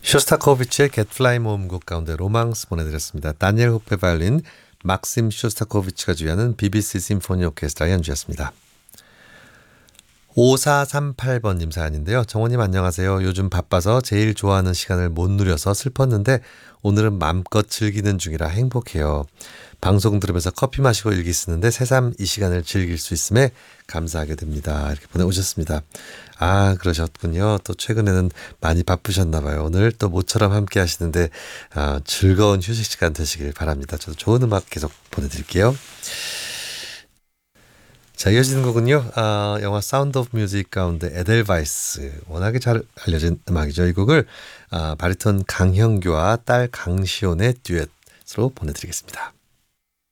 쇼스타코비치의 Get Fly 모음곡 가운데 로망스 보내드렸습니다. 다니엘 호페 바이올린, 막심 쇼스타코비치가 주의하는 BBC 심포니 오케스트라 연주였습니다. 5438번님 사연인데요. 정원님 안녕하세요. 요즘 바빠서 제일 좋아하는 시간을 못 누려서 슬펐는데 오늘은 마음껏 즐기는 중이라 행복해요. 방송 들으면서 커피 마시고 일기 쓰는데 새삼 이 시간을 즐길 수 있음에 감사하게 됩니다. 이렇게 보내오셨습니다. 아, 그러셨군요. 또 최근에는 많이 바쁘셨나 봐요. 오늘 또 모처럼 함께 하시는데 즐거운 휴식 시간 되시길 바랍니다. 저도 좋은 음악 계속 보내드릴게요. 자, 이어지는 곡은요. 영화 사운드 오브 뮤직 가운데 에델바이스, 워낙에 잘 알려진 음악이죠. 이 곡을 바리톤 강형규와 딸 강시온의 듀엣으로 보내드리겠습니다.